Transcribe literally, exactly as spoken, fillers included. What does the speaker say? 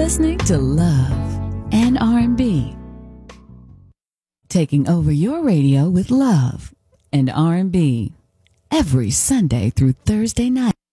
listening to Love and R and B. Taking over your radio with love and R and B every Sunday through Thursday night.